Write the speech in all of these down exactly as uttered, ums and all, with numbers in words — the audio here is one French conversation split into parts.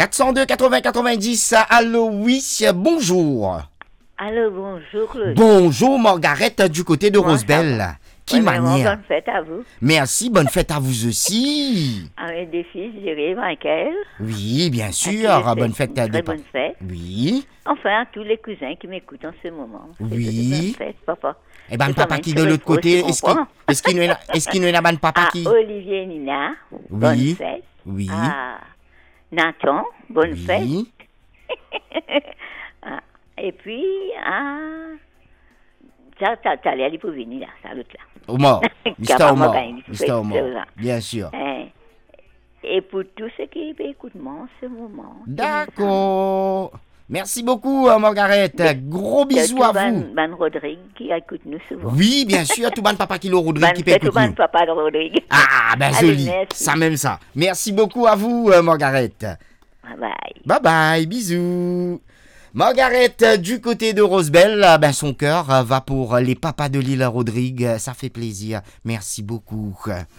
quatre cent deux quatre-vingts quatre-vingt-dix, allô, oui, bonjour. Allô, bonjour, Claude. Bonjour, Margaret, du côté de Comment Rosebelle. ça va? Qui Ouais, vraiment, manière. bonne fête à vous. Merci, bonne fête à vous aussi. Avec des fils, Jerry, Michael. Oui, bien À sûr, tous les bonne fêtes, fête à Très des pa- bonne fête. Oui, Enfin, à tous les cousins qui m'écoutent en ce moment. Oui. Bonne fête, papa. et ben C'est papa quand qui même de très l'autre faux, côté, tu est-ce qu'il comprends? est-ce qu'il nous est est-ce qu'il nous est ban papa À qui Olivier et Nina, bonne Oui, fête. oui, À Nathan, bonne fête. oui, Ah, et puis, à... Ça, ça, ça allait aller pour venir là, ça l'autre là. Omar, mister Capable Omar, de gagner, mister c'est Omar, ça. bien sûr. Hein. Et pour tous ceux qui écoutent moi en ce moment. D'accord. Merci beaucoup, euh, Margaret. Gros bisous à vous. Ban, Ban Rodrigue qui écoute nous souvent. Oui, bien sûr, tout ban papa qui le Rodrigue Ban qui peut fait tout écouter ban nous. papa de Rodrigue. Ah, ben Allez, joli. merci. Ça même ça. Merci beaucoup à vous, euh, Margaret. Bye bye. Bye bye, bisous. Margaret, euh, du côté de Rosebelle, euh, ben son cœur euh, va pour les papas de l'île Rodrigue. Euh, Ça fait plaisir. Merci beaucoup.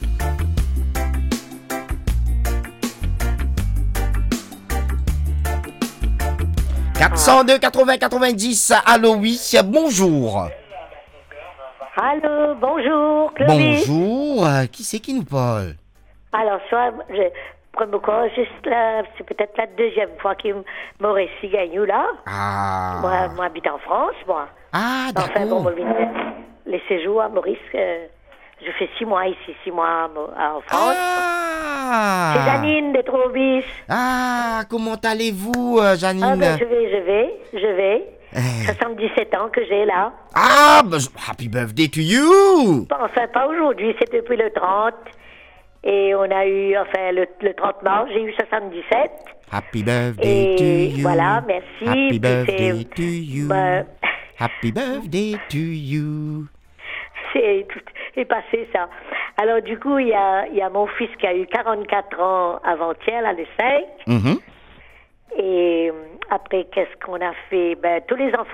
quatre cent deux quatre-vingts quatre-vingt-dix, allô, oui, bonjour. Allô, bonjour, Clovis. Bonjour, euh, qui c'est qui nous parle? Alors, soit, je prends quoi, juste là, c'est peut-être la deuxième fois que Maurice gagne là. Ah, Moi, moi, j'habite en France, moi. ah Enfin, bon, d'accord. moi, les séjours à Maurice, euh, je fais six mois ici, six mois en France. Ah, C'est Janine de Trobis. ah, comment allez-vous, euh, Janine? Ah, ben, je vais, je vais, je vais. Eh. soixante-dix-sept ans que j'ai là. Ah, bah, happy birthday to you! Bon, enfin, pas aujourd'hui, c'est depuis le trente. Et on a eu, enfin, le, le trente mars, j'ai eu soixante-dix-sept. Happy birthday to Et you. voilà, merci. Happy Puis birthday c'est- to you. ben, Happy birthday to you. c'est tout est passé ça. Alors du coup, il y a, il y a mon fils qui a eu quarante-quatre ans avant-hier, là, le cinq. Mhm. Et euh, après, qu'est-ce qu'on a fait? Ben, tous les enfants